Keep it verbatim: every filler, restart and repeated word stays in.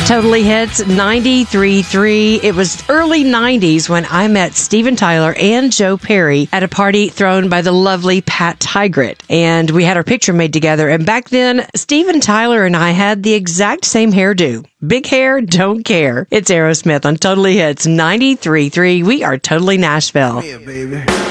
Totally Hits ninety-three point three. It was early nineties when I met Steven Tyler and Joe Perry at a party thrown by the lovely Pat Tygart. And we had our picture made together. And back then, Steven Tyler and I had the exact same hairdo. Big hair, don't care. It's Aerosmith on Totally Hits ninety-three point three. We are totally Nashville. Yeah, baby.